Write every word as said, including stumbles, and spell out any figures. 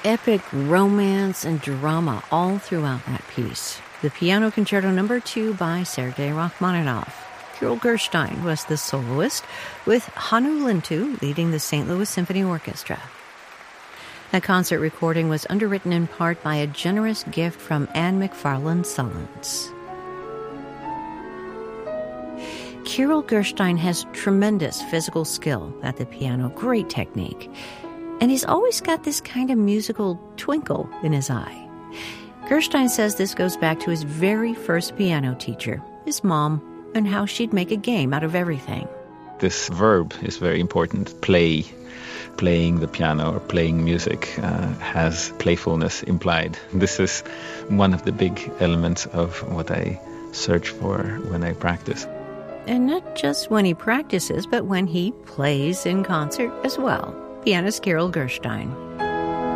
epic romance and drama all throughout that piece. The Piano Concerto Number Two by Sergei Rachmaninoff. Kirill Gershwin was the soloist, with Hannu Lintu leading the Saint Louis Symphony Orchestra. That concert recording was underwritten in part by a generous gift from Anne McFarland Sullins. Kirill Gershwin has tremendous physical skill at the piano, great technique, and he's always got this kind of musical twinkle in his eye. Gershwin says this goes back to his very first piano teacher, his mom, and how she'd make a game out of everything. This verb is very important, play. Playing the piano or playing music uh, has playfulness implied. This is one of the big elements of what I search for when I practice. And not just when he practices, but when he plays in concert as well. Pianist Kirill Gershwin.